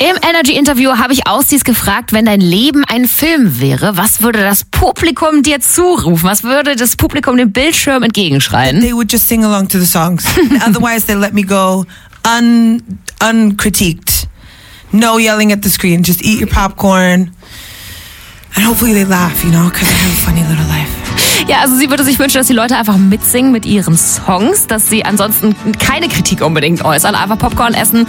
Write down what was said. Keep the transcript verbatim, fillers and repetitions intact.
Im Energy-Interview habe ich Aussies gefragt, wenn dein Leben ein Film wäre, was würde das Publikum dir zurufen? Was würde das Publikum dem Bildschirm entgegenschreien? They would just sing along to the songs. Otherwise, they let me go un uncritiqued. No yelling at the screen. Just eat your popcorn. And hopefully they laugh, you know, because I have a funny little life. Ja, also sie würde sich wünschen, dass die Leute einfach mitsingen mit ihren Songs, dass sie ansonsten keine Kritik unbedingt äußern, einfach Popcorn essen